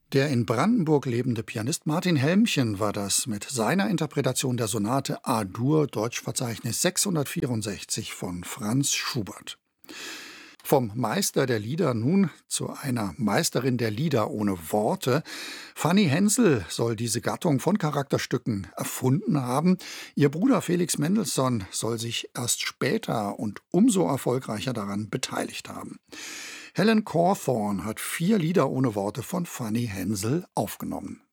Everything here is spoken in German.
Der in Brandenburg lebende Pianist Martin Helmchen war das mit seiner Interpretation der Sonate A-Dur, Deutschverzeichnis 664 von Franz Schubert. Vom Meister der Lieder nun zu einer Meisterin der Lieder ohne Worte. Fanny Hensel soll diese Gattung von Charakterstücken erfunden haben. Ihr Bruder Felix Mendelssohn soll sich erst später und umso erfolgreicher daran beteiligt haben. Helen Cawthorne hat 4 Lieder ohne Worte von Fanny Hensel aufgenommen.